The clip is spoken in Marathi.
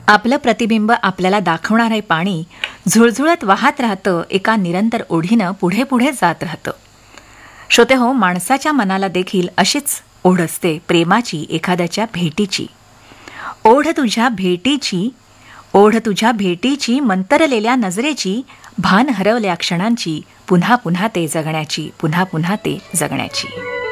आपलं प्रतिबिंब आपल्याला दाखवणारे पाणी झुळझुळत वाहत राहतं, एका निरंतर ओढीनं पुढे पुढे जात राहतं. श्रोते हो, माणसाच्या मनाला देखील अशीच ओढ असते, प्रेमाची, एखाद्याच्या भेटीची. ओढ तुझ्या भेटीची, ओढ तुझ्या भेटीची, मंतरलेल्या नजरेची, भान हरवल्या क्षणांची, पुन्हा पुन्हा ते जगण्याची, पुन्हा पुन्हा ते जगण्याची.